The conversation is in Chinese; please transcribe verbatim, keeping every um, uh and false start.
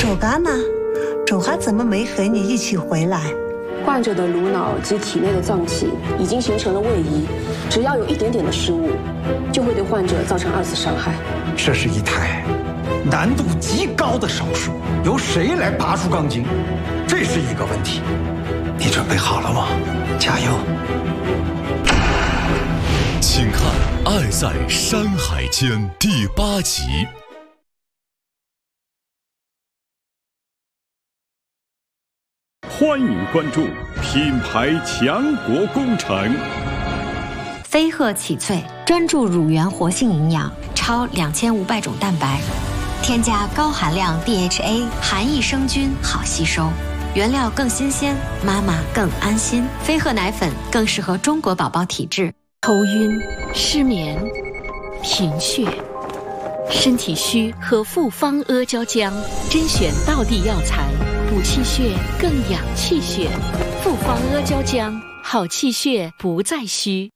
周干呢？周汉怎么没和你一起回来？ 患者的颅脑及体内的脏器已经形成了位移，只要有一点点的失误，就会对患者造成二次伤害。 这是一台难度极高的手术，由谁来拔出钢筋，这是一个问题。你准备好了吗？加油！ 请看《爱在山海间》第八集。 欢迎关注品牌强国工程。 飞鹤启萃专注乳源活性营养，超两千五百种蛋白，添加高含量 D H A， 含益生菌，好吸收，原料更新鲜，妈妈更安心。飞鹤奶粉更适合中国宝宝体质。 头晕、失眠、贫血，身体虚喝复方阿胶浆，甄选道地药材，补气血更养气血。复方阿胶浆，好气血不再虚。